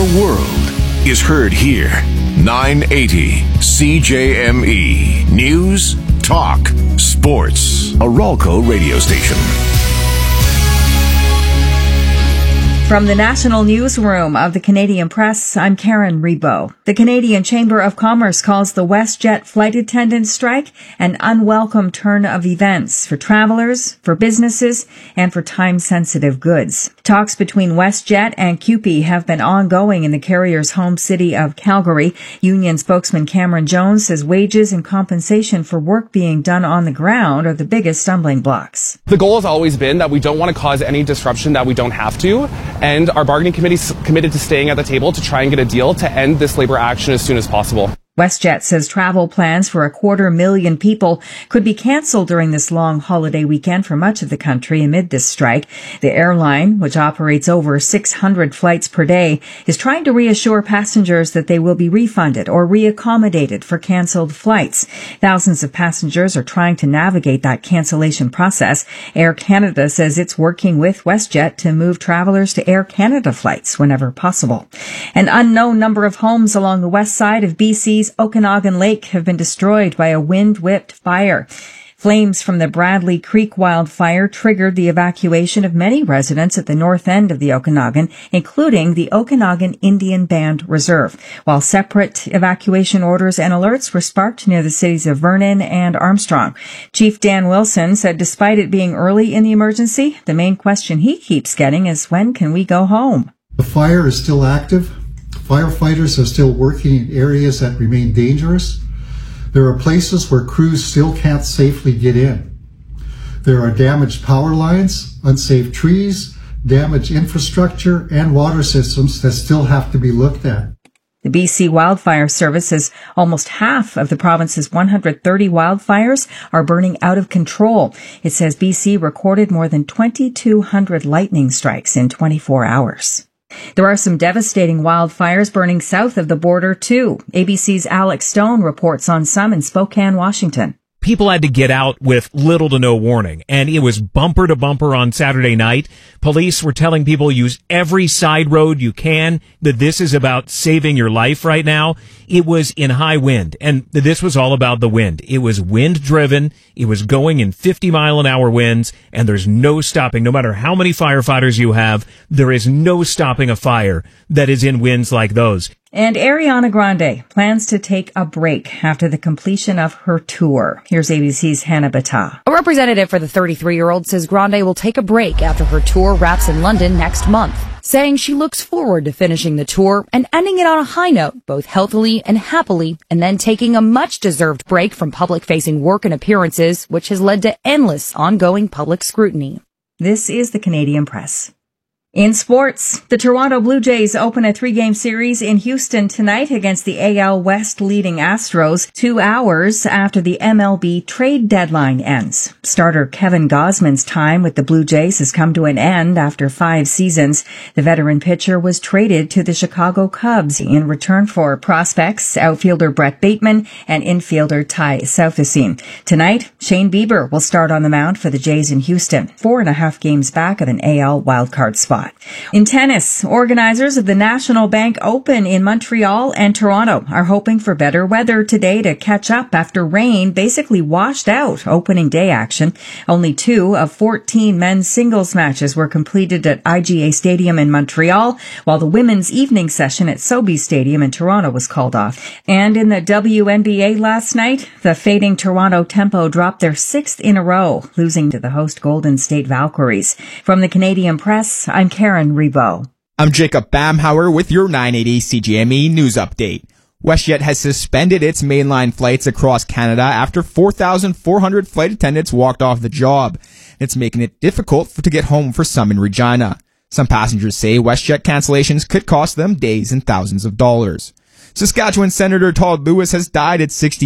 The world is heard here. 980 CJME. News, talk, sports. A Ralco radio station. From the National Newsroom of the Canadian Press, I'm Karen Rebo. The Canadian Chamber of Commerce calls the WestJet flight attendant strike an unwelcome turn of events for travelers, for businesses, and for time-sensitive goods. Talks between WestJet and CUPE have been ongoing in the carrier's home city of Calgary. Union spokesman Cameron Jones says wages and compensation for work being done on the ground are the biggest stumbling blocks. The goal has always been that we don't want to cause any disruption that we don't have to. And our bargaining committee is committed to staying at the table to try and get a deal to end this labor action as soon as possible. WestJet says travel plans for 250,000 people could be canceled during this long holiday weekend for much of the country amid this strike. The airline, which operates over 600 flights per day, is trying to reassure passengers that they will be refunded or reaccommodated for canceled flights. Thousands of passengers are trying to navigate that cancellation process. Air Canada says it's working with WestJet to move travelers to Air Canada flights whenever possible. An unknown number of homes along the west side of BC's Okanagan Lake have been destroyed by a wind-whipped fire. Flames from the Bradley Creek wildfire triggered the evacuation of many residents at the north end of the Okanagan, including the Okanagan Indian Band Reserve, while separate evacuation orders and alerts were sparked near the cities of Vernon and Armstrong. Chief Dan Wilson said despite it being early in the emergency, the main question he keeps getting is when can we go home? The fire is still active. Firefighters are still working in areas that remain dangerous. There are places where crews still can't safely get in. There are damaged power lines, unsafe trees, damaged infrastructure, and water systems that still have to be looked at. The BC Wildfire Service says almost half of the province's 130 wildfires are burning out of control. It says BC recorded more than 2,200 lightning strikes in 24 hours. There are some devastating wildfires burning south of the border, too. ABC's Alex Stone reports on some in Spokane, Washington. People had to get out with little to no warning, and it was bumper to bumper on Saturday night. Police were telling people use every side road you can, that this is about saving your life right now. It was in high wind, and this was all about the wind. It was wind-driven. It was going in 50-mile-an-hour winds, and there's no stopping. No matter how many firefighters you have, there is no stopping a fire that is in winds like those. And Ariana Grande plans to take a break after the completion of her tour. Here's ABC's Hannah Battah. A representative for the 33-year-old says Grande will take a break after her tour wraps in London next month, saying she looks forward to finishing the tour and ending it on a high note, both healthily and happily, and then taking a much-deserved break from public-facing work and appearances, which has led to endless ongoing public scrutiny. This is the Canadian Press. In sports, the Toronto Blue Jays open a 3-game series in Houston tonight against the AL West leading Astros 2 hours after the MLB trade deadline ends. Starter Kevin Gausman's time with the Blue Jays has come to an end after 5 seasons. The veteran pitcher was traded to the Chicago Cubs in return for prospects outfielder Brett Bateman and infielder Ty Southesine. Tonight, Shane Bieber will start on the mound for the Jays in Houston, 4.5 games back of an AL wildcard spot. In tennis, organizers of the National Bank Open in Montreal and Toronto are hoping for better weather today to catch up after rain basically washed out opening day action. Only 2 of 14 men's singles matches were completed at IGA Stadium in Montreal, while the women's evening session at Sobeys Stadium in Toronto was called off. And in the WNBA last night, the fading Toronto Tempo dropped their 6th in a row, losing to the host Golden State Valkyries. From the Canadian Press, I'm Karen Rebo. I'm Jacob Bamhauer with your 980 CJME News Update. WestJet has suspended its mainline flights across Canada after 4,400 flight attendants walked off the job. It's making it difficult to get home for some in Regina. Some passengers say WestJet cancellations could cost them days and thousands of dollars. Saskatchewan Senator Todd Lewis has died at 60.